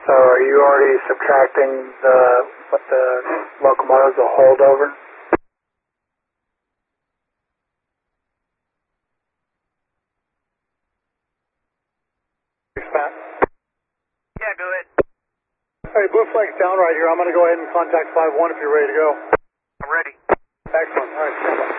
So are you already subtracting what the locomotives will hold over? Yeah, go ahead. Hey, Blue Flag's down right here. I'm going to go ahead and contact 5-1 if you're ready to go. I'm ready. Excellent. All right, stand by.